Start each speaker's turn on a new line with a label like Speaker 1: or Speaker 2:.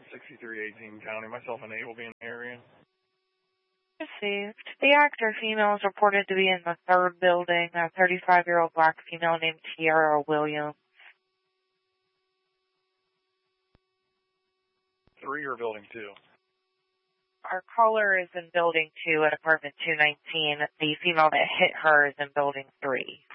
Speaker 1: 6318 County. Myself and Nate will be in the area.
Speaker 2: Received. The actor female is reported to be in the third building, a 35-year-old black female named Tiara Williams.
Speaker 1: 3 or building 2?
Speaker 2: Our caller is in building 2 at apartment 219. The female that hit her is in building 3.